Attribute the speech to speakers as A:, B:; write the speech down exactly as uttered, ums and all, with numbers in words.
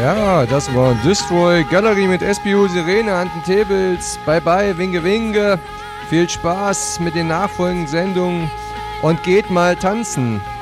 A: Ja, das war Destroy Gallery mit S P U, Sirene, Anten Tables. Bye bye, Winge Winge. Viel Spaß mit den nachfolgenden Sendungen und geht mal tanzen.